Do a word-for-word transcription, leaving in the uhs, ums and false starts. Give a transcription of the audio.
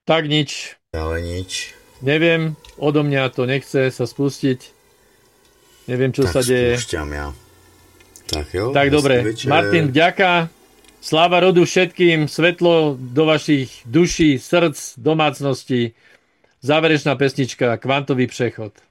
Tak nič. Ale nič. Neviem, odo mňa to nechce sa spustiť. Neviem, čo tak sa deje. Tak spúšťam ja. Tak jo. Tak dobre. Večer. Martin, vďaka. Sláva rodu všetkým. Svetlo do vašich duší, srdc, domácností. Záverečná pesnička. Kvantový přechod.